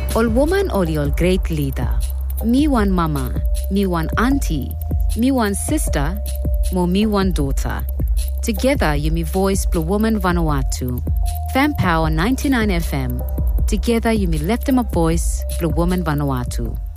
Ol woman ol yol great leader. Me one mama, me one auntie, me one sister, mo me one daughter. Together you me voice Blue Woman Vanuatu. Fem Power 99 FM. Together you me lift them up voice Blue Woman Vanuatu.